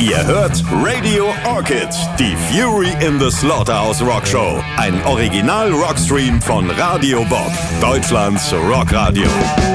Ihr hört Radio Orchid, die Fury in the Slaughterhouse Rockshow. Ein Original-Rockstream von Radio Bob, Deutschlands Rockradio.